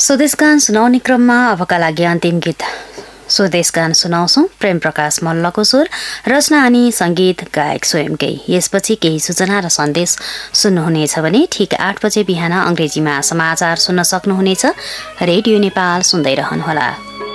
स्वदेश गान सुनाउने क्रममा अबका लागि अन्तिम गीत स्वदेश गान सुनाउँछौं। प्रेम प्रकाश मल्लको स्वर, रचना अनि संगीत गायक स्वयंकै। यसपछि केही सूचना र सन्देश सुन्नुहुनेछ भने ठीक 8 बजे बिहान अंग्रेजीमा समाचार सुन्न सक्नुहुनेछ। रेडियो नेपाल सुन्दै रहनुहोला।